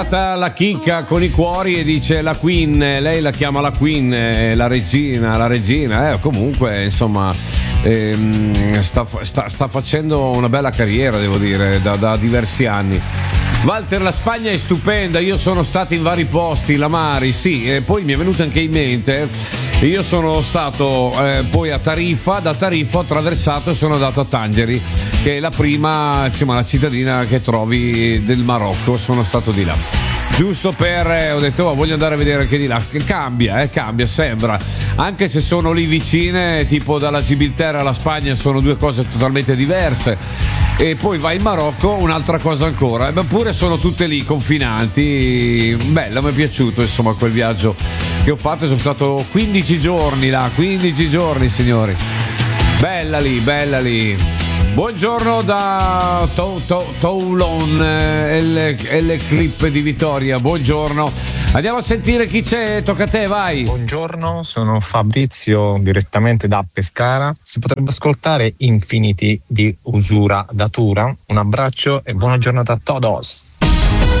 La chicca con i cuori e dice la Queen, lei la chiama la Queen, la regina, comunque insomma sta facendo una bella carriera, devo dire, da diversi anni. Walter, la Spagna è stupenda, io sono stato in vari posti, la Mari, sì, e poi mi è venuto anche in mente, io sono stato poi a Tarifa, da Tarifa ho attraversato e sono andato a Tangeri, che è la prima, insomma, la cittadina che trovi del Marocco, sono stato di là. Giusto ho detto voglio andare a vedere anche di là, che cambia, sembra, anche se sono lì vicine, tipo dalla Gibilterra alla Spagna sono due cose totalmente diverse. E poi vai in Marocco, un'altra cosa ancora, eppure sono tutte lì confinanti. Bello, mi è piaciuto insomma quel viaggio che ho fatto, sono stato 15 giorni là, 15 giorni signori, bella lì. Buongiorno da Toulon, le clip di Vittoria, buongiorno. Andiamo a sentire chi c'è, tocca a te, vai. Buongiorno, sono Fabrizio direttamente da Pescara. Si potrebbe ascoltare Infinity di Usura Datura. Un abbraccio e buona giornata a todos.